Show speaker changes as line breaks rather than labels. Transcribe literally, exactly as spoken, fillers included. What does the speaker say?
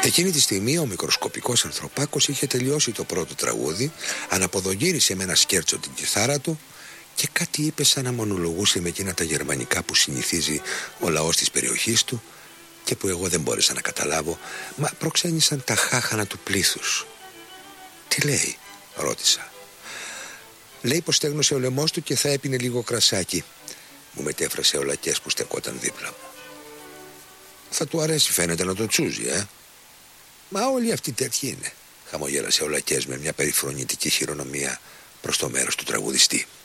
Εκείνη τη στιγμή ο μικροσκοπικός ανθρωπάκος είχε τελειώσει το πρώτο τραγούδι, αναποδογύρισε με ένα σκέρτσο την κιθάρα του και κάτι είπε σαν να μονολογούσε με εκείνα τα γερμανικά που συνηθίζει ο λαός της περιοχής του και που εγώ δεν μπόρεσα να καταλάβω, μα προξένησαν τα χάχανα του πλήθους. «Τι λέει?» ρώτησα. «Λέει πως στέγνωσε ο λαιμός του και θα έπινε λίγο κρασάκι», μου μετέφρασε ο λακές που στεκόταν δίπλα μου. «Θα του αρέσει φαίνεται να το τσούζει, ε?» «Μα όλοι αυτοί τέτοιοι είναι», χαμογέλασε ο λακές με μια περιφρονητική χειρονομία προς το μέρος του τραγουδιστή.